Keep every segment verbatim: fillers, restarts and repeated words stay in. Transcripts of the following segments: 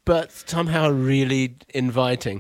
but somehow really inviting.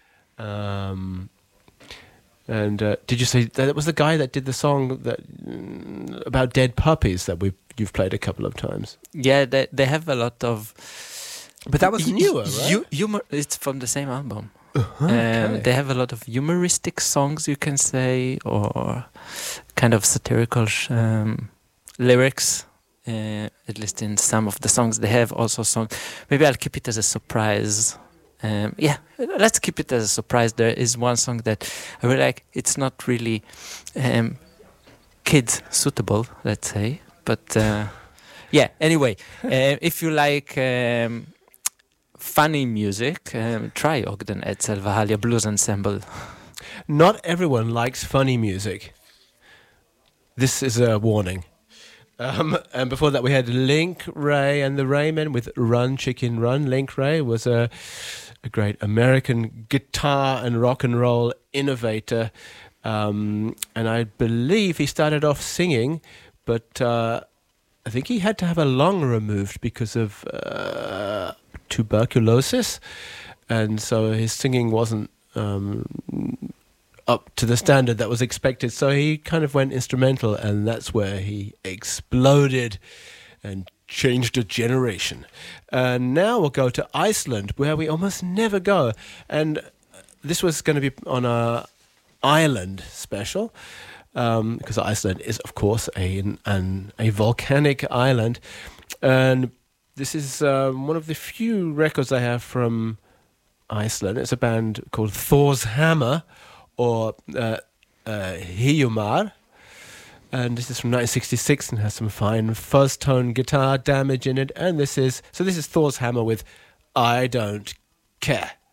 Um, and uh, did you say that was the guy that did the song that mm, about dead puppies that we you've played a couple of times? Yeah, they they have a lot of. But that was newer, right? Hu- humor. It's from the same album. Uh-huh, Um, okay. they have a lot of humoristic songs, you can say, or kind of satirical sh- um, lyrics. Uh, at least in some of the songs, they have also songs. Maybe I'll keep it as a surprise. Um, yeah, let's keep it as a surprise. There is one song that I really like. It's not really um, kid suitable, let's say, but uh, yeah. Anyway, uh, if you like. Um, Funny music, um, try Ogden Edsel Valhalla Blues Ensemble. Not everyone likes funny music. This is a warning. Um, and before that, we had Link Wray and the Raymen with Run Chicken Run. Link Wray was a, a great American guitar and rock and roll innovator. Um, and I believe he started off singing, but uh, I think he had to have a lung removed because of uh, tuberculosis. And so his singing wasn't um, up to the standard that was expected. So he kind of went instrumental, and that's where he exploded and changed a generation. And now we'll go to Iceland, where we almost never go. And this was going to be on a Ireland special, um, because Iceland is, of course, a an, a volcanic island. And this is um, one of the few records I have from Iceland. It's a band called Thor's Hammer, or uh, uh, Hiyumar. And this is from nineteen sixty-six and has some fine fuzz tone guitar damage in it. And this is, so this is Thor's Hammer with I Don't Care.